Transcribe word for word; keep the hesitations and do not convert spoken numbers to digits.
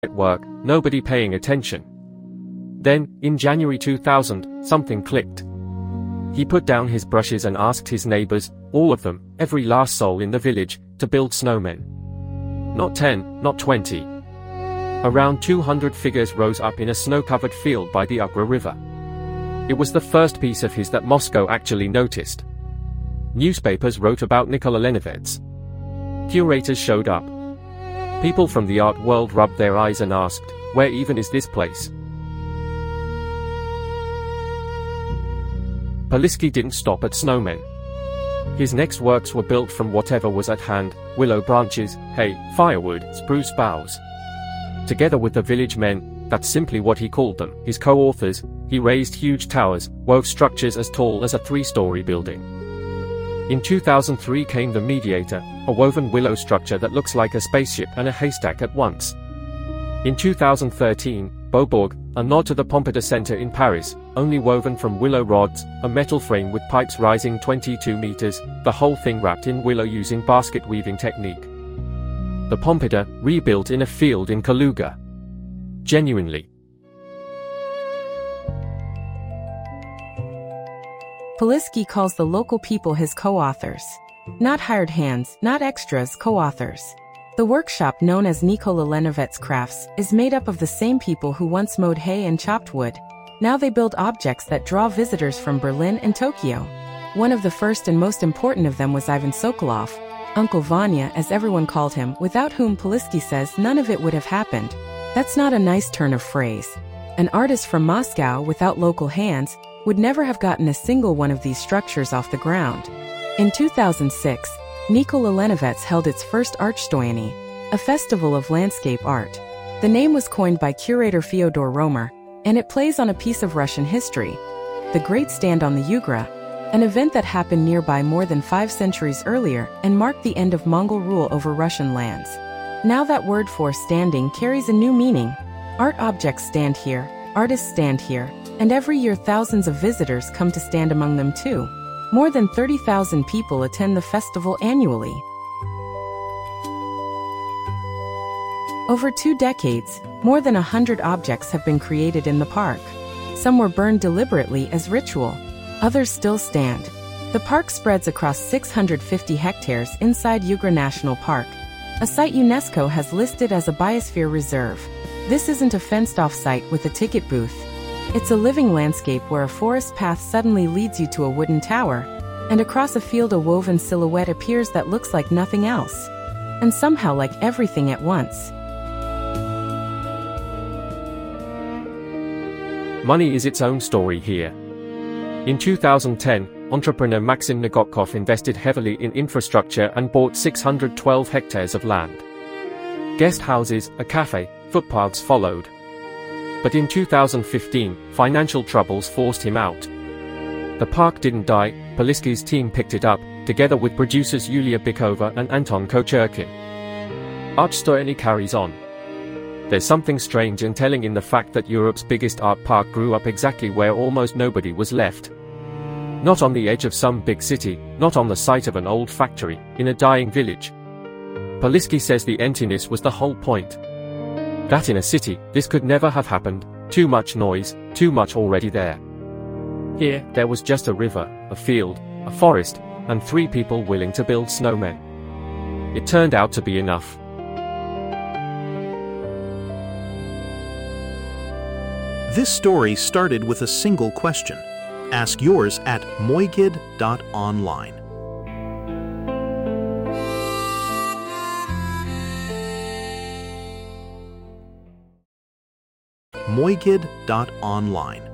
at work, nobody paying attention. Then, in January two thousand, something clicked. He put down his brushes and asked his neighbors, all of them, every last soul in the village, to build snowmen. Not ten, not twenty. Around two hundred figures rose up in a snow-covered field by the Ugra River. It was the first piece of his that Moscow actually noticed. Newspapers wrote about Nikola Lenovets. Curators showed up. People from the art world rubbed their eyes and asked, where even is this place? Polisky didn't stop at snowmen. His next works were built from whatever was at hand, willow branches, hay, firewood, spruce boughs. Together with the village men, that's simply what he called them, his co-authors, he raised huge towers, wove structures as tall as a three-story building. In two thousand three came the Mediator, a woven willow structure that looks like a spaceship and a haystack at once. In two thousand thirteen, Beaubourg, a nod to the Pompidou Center in Paris, only woven from willow rods, a metal frame with pipes rising twenty-two meters, the whole thing wrapped in willow using basket weaving technique. The Pompidou, rebuilt in a field in Kaluga. Genuinely. Polisky calls the local people his co-authors. Not hired hands, not extras, co-authors. The workshop known as Nikola Lenovets Crafts is made up of the same people who once mowed hay and chopped wood. Now they build objects that draw visitors from Berlin and Tokyo. One of the first and most important of them was Ivan Sokolov, Uncle Vanya as everyone called him, without whom Polisky says none of it would have happened. That's not a nice turn of phrase. An artist from Moscow without local hands would never have gotten a single one of these structures off the ground. In two thousand six, Nikola Lenovets held its first Archstoyany, a festival of landscape art. The name was coined by curator Fyodor Romer, and it plays on a piece of Russian history, the Great Stand on the Ugra, an event that happened nearby more than five centuries earlier and marked the end of Mongol rule over Russian lands. Now that word for standing carries a new meaning. Art objects stand here, artists stand here, and every year thousands of visitors come to stand among them too. More than thirty thousand people attend the festival annually. Over two decades, more than a hundred objects have been created in the park. Some were burned deliberately as ritual. Others still stand. The park spreads across six hundred fifty hectares inside Ugra National Park, a site UNESCO has listed as a biosphere reserve. This isn't a fenced-off site with a ticket booth. It's a living landscape where a forest path suddenly leads you to a wooden tower, and across a field a woven silhouette appears that looks like nothing else. And somehow like everything at once. Money is its own story here. In two thousand ten, entrepreneur Maxim Nagokov invested heavily in infrastructure and bought six hundred twelve hectares of land. Guest houses, a cafe, footpaths followed. But in two thousand fifteen, financial troubles forced him out. The park didn't die, Polisky's team picked it up, together with producers Yulia Bykova and Anton Kocherkin. Archstoyany carries on. There's something strange and telling in the fact that Europe's biggest art park grew up exactly where almost nobody was left. Not on the edge of some big city, not on the site of an old factory, in a dying village. Polisky says the emptiness was the whole point. That in a city, this could never have happened, too much noise, too much already there. Here, there was just a river, a field, a forest, and three people willing to build snowmen. It turned out to be enough. This story started with a single question. Ask yours at moigid dot online. moigid dot online